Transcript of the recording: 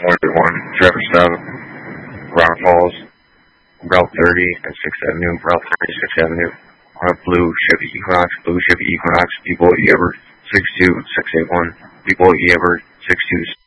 131, Trevor Stubb, Rock Falls, Route 30 and 6th Avenue, Route 30, 6th Avenue, Blue Chevy Equinox, People Ever 62681, People Ever 62.